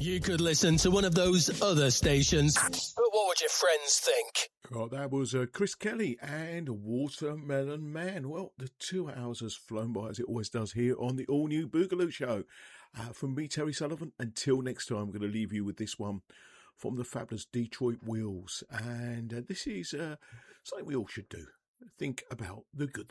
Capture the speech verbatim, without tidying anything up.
You could listen to one of those other stations, but what would your friends think? Oh, that was uh, Chris Kelly and Watermelon Man. Well, the two hours has flown by, as it always does here on the all-new Boogaloo Show. Uh, from me, Terry Sullivan, until next time, I'm going to leave you with this one from the fabulous Detroit Wheels. And uh, this is uh, something we all should do. Think about the good